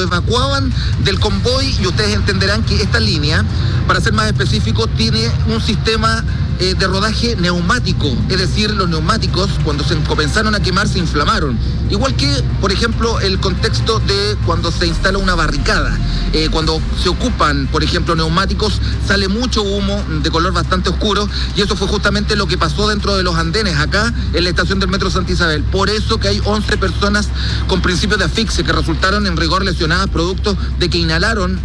evacuaban del convoy, y ustedes entenderán que esta línea, para ser más específico, tiene un sistema de rodaje neumático, es decir, los neumáticos cuando se comenzaron a quemar se inflamaron, igual que, por ejemplo, el contexto de cuando se instala una barricada, cuando se ocupan, por ejemplo, neumáticos, sale mucho humo de color bastante oscuro, y eso fue justamente lo que pasó dentro de los andenes acá en la estación del Metro Santa Isabel. Por eso que hay 11 personas con principios de asfixia que resultaron en rigor lesionadas producto de que inhalaron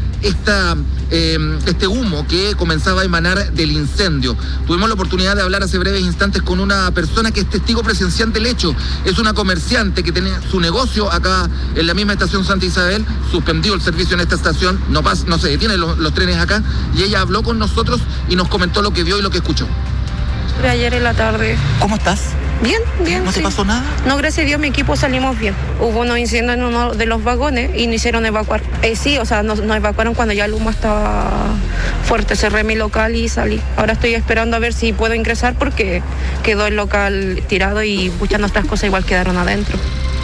este humo que comenzaba a emanar del incendio. Tuvimos la oportunidad de hablar hace breves instantes con una persona que es testigo presencial del hecho. Es una comerciante que tiene su negocio acá en la misma estación Santa Isabel, suspendió el servicio en esta estación, no se detienen los trenes acá, y ella habló con nosotros y nos comentó lo que vio y lo que escuchó. De ayer en la tarde. ¿Cómo estás? Bien. ¿No te pasó nada? No, gracias a Dios, mi equipo salimos bien. Hubo unos incendios en uno de los vagones y no hicieron evacuar. Sí, o sea, nos evacuaron cuando ya el humo estaba fuerte. Cerré mi local y salí. Ahora estoy esperando a ver si puedo ingresar porque quedó el local tirado y muchas nuestras cosas igual quedaron adentro.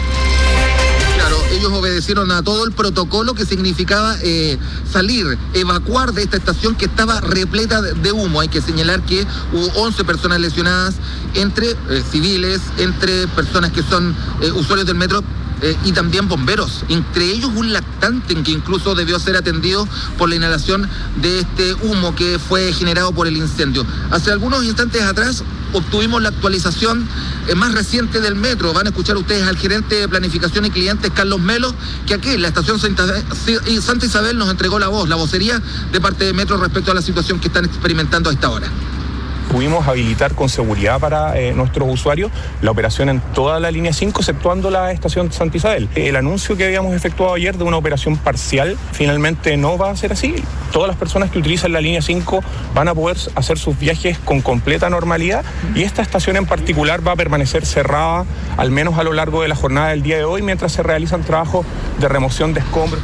Ellos obedecieron a todo el protocolo que significaba salir, evacuar de esta estación que estaba repleta de humo. Hay que señalar que hubo 11 personas lesionadas, entre civiles, entre personas que son usuarios del metro, y también bomberos, entre ellos un lactante que incluso debió ser atendido por la inhalación de este humo que fue generado por el incendio. Hace algunos instantes atrás obtuvimos la actualización más reciente del metro. Van a escuchar ustedes al gerente de planificación y clientes, Carlos Melo, que aquí en la estación Santa Isabel nos entregó la vocería de parte de Metro respecto a la situación que están experimentando a esta hora. Pudimos habilitar con seguridad para nuestros usuarios la operación en toda la línea 5, exceptuando la estación Santa Isabel. El anuncio que habíamos efectuado ayer de una operación parcial finalmente no va a ser así. Todas las personas que utilizan la línea 5 van a poder hacer sus viajes con completa normalidad, y esta estación en particular va a permanecer cerrada al menos a lo largo de la jornada del día de hoy mientras se realizan trabajos de remoción de escombros.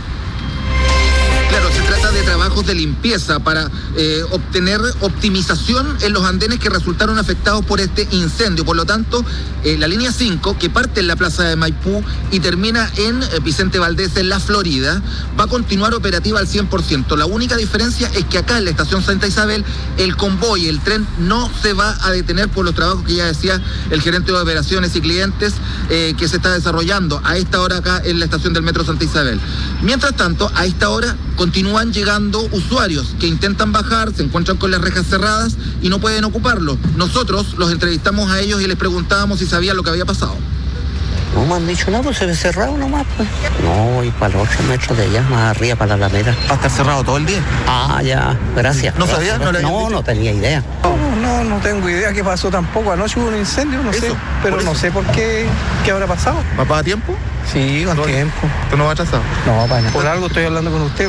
Claro, se trata de trabajos de limpieza para obtener optimización en los andenes que resultaron afectados por este incendio. Por lo tanto, la línea 5, que parte en la plaza de Maipú y termina en Vicente Valdés, en la Florida, va a continuar operativa al 100%. La única diferencia es que acá en la estación Santa Isabel, el convoy, el tren, no se va a detener por los trabajos que ya decía el gerente de operaciones y clientes que se está desarrollando a esta hora acá en la estación del Metro Santa Isabel. Mientras tanto, a esta hora continúan llegando usuarios que intentan bajar, se encuentran con las rejas cerradas y no pueden ocuparlo. Nosotros los entrevistamos a ellos y les preguntábamos si sabían lo que había pasado. No me han dicho nada, pues se ve cerrado nomás, pues. No, y para los 8 metros de allá, más arriba, para la Alameda. ¿Va a estar cerrado todo el día? Ah, ya, gracias. ¿No sabía? No tenía idea. No tengo idea qué pasó tampoco. Anoche hubo un incendio, no sé, pero no sé por qué habrá pasado. ¿Va para tiempo? Sí, con tiempo. ¿Tú no vas atrasado? No, para nada. Por algo estoy hablando con usted.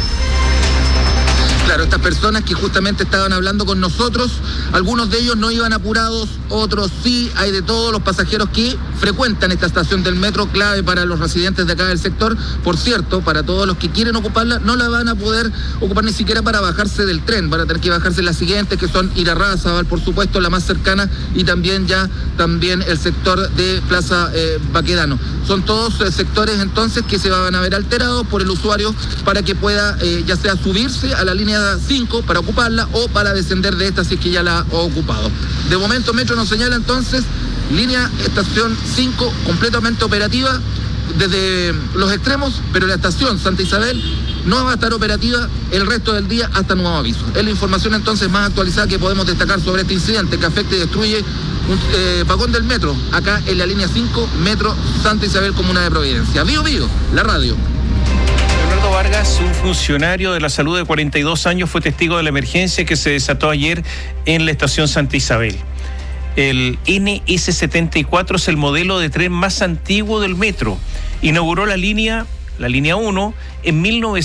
Claro, estas personas que justamente estaban hablando con nosotros, algunos de ellos no iban apurados, otros sí, hay de todos los pasajeros que frecuentan esta estación del metro, clave para los residentes de acá del sector. Por cierto, para todos los que quieren ocuparla, no la van a poder ocupar ni siquiera para bajarse del tren, van a tener que bajarse en las siguientes, que son Irarrázaval, por supuesto, la más cercana, y también el sector de Plaza Baquedano. Son todos sectores entonces que se van a ver alterados por el usuario para que pueda ya sea subirse a la línea 5 para ocuparla o para descender de esta si es que ya la ha ocupado. De momento Metro nos señala entonces línea estación 5 completamente operativa desde los extremos, pero la estación Santa Isabel no va a estar operativa el resto del día hasta nuevo aviso. Es la información entonces más actualizada que podemos destacar sobre este incidente que afecta y destruye un vagón del metro acá en la línea 5, Metro Santa Isabel, comuna de Providencia. Vivo, la radio. Leonardo Vargas, un funcionario de la salud de 42 años, fue testigo de la emergencia que se desató ayer en la estación Santa Isabel. El NS74 es el modelo de tren más antiguo del metro. Inauguró la línea 1 en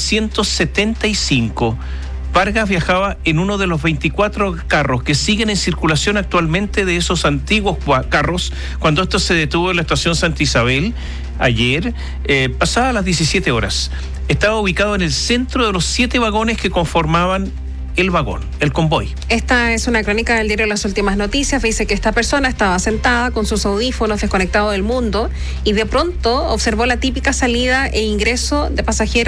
1975. Vargas viajaba en uno de los 24 carros que siguen en circulación actualmente de esos antiguos carros cuando esto se detuvo en la estación Santa Isabel ayer, pasadas las 17 horas. Estaba ubicado en el centro de los 7 vagones que conformaban el vagón, el convoy. Esta es una crónica del diario Las Últimas Noticias. Dice que esta persona estaba sentada con sus audífonos, desconectado del mundo, y de pronto observó la típica salida e ingreso de pasajeros